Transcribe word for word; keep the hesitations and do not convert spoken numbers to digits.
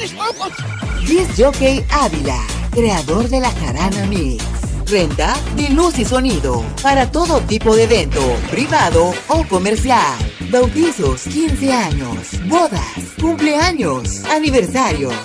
Disc Jockey Ávila, creador de la Jarana Mix. Renta de luz y sonido para todo tipo de evento, privado o comercial. Bautizos, quince años, bodas, cumpleaños, aniversario.